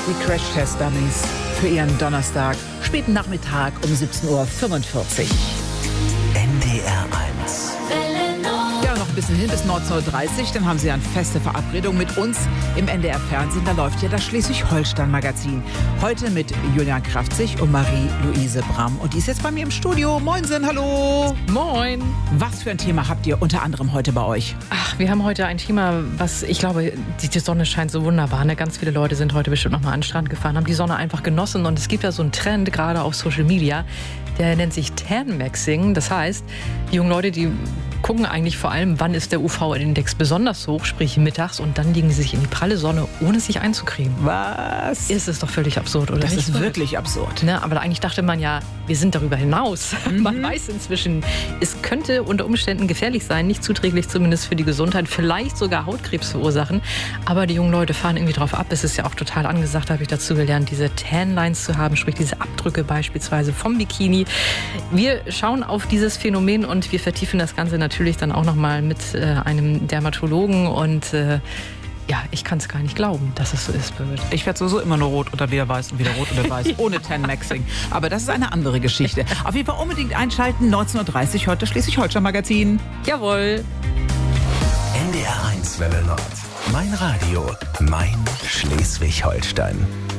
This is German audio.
Die Crash-Test-Dummies für ihren Donnerstag, späten Nachmittag um 17:45 Uhr. NDR 1. Ja, noch ein bisschen hin bis 19:30 Uhr, dann haben Sie eine feste Verabredung mit uns im NDR-Fernsehen. Da läuft ja das Schleswig-Holstein-Magazin. Heute mit Julian Krafzig und Marie-Louise Bramm. Und die ist jetzt bei mir im Studio. Moinsen, hallo. Moin. Was für ein Thema habt ihr unter anderem heute bei euch? Ach, wir haben heute ein Thema, was, ich glaube, die Sonne scheint so wunderbar. Ne? Ganz viele Leute sind heute bestimmt noch mal an den Strand gefahren, haben die Sonne einfach genossen. Und es gibt ja so einen Trend, gerade auf Social Media, der nennt sich Tan-Maxing. Das heißt, die jungen Leute, die gucken eigentlich vor allem, wann ist der UV-Index besonders hoch, sprich mittags, und dann legen sie sich in die pralle Sonne, ohne sich einzucremen. Was? Ist es doch völlig absurd, oder? Das nicht? ist wirklich absurd. Ne, aber eigentlich dachte man ja, wir sind darüber hinaus. Man weiß inzwischen, es könnte unter Umständen gefährlich sein, nicht zuträglich zumindest für die Gesundheit, vielleicht sogar Hautkrebs verursachen. Aber die jungen Leute fahren irgendwie drauf ab. Es ist ja auch total angesagt, habe ich dazu gelernt, diese Tan-Lines zu haben, sprich diese Abdrücke beispielsweise vom Bikini. Wir schauen auf dieses Phänomen und wir vertiefen das Ganze natürlich dann auch nochmal mit einem Dermatologen und ja, ich kann es gar nicht glauben, dass es so ist, Birgit. Ich werde sowieso immer nur rot oder wieder weiß und wieder rot oder weiß, ohne Tan-Maxing. Aber das ist eine andere Geschichte. Auf jeden Fall unbedingt einschalten, 19:30 Uhr, heute Schleswig-Holstein-Magazin. Jawohl. NDR 1 Welle Nord. Mein Radio, mein Schleswig-Holstein.